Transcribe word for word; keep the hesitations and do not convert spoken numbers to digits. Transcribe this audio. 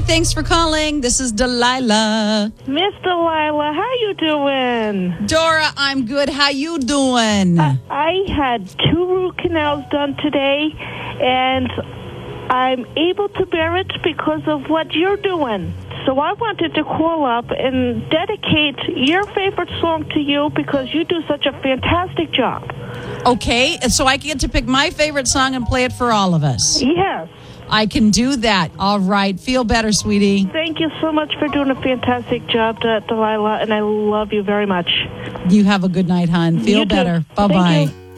thanks for calling. This is Delilah. Miss Delilah, how you doing? Dora, I'm good. How you doing? Uh, I had two root canals done today, and I'm able to bear it because of what you're doing. So I wanted to call up and dedicate your favorite song to you because you do such a fantastic job. Okay, so I get to pick my favorite song and play it for all of us. Yes. I can do that. All right. Feel better, sweetie. Thank you so much for doing a fantastic job, Delilah, and I love you very much. You have a good night, hon. Feel You too. better. Thank Bye-bye. you.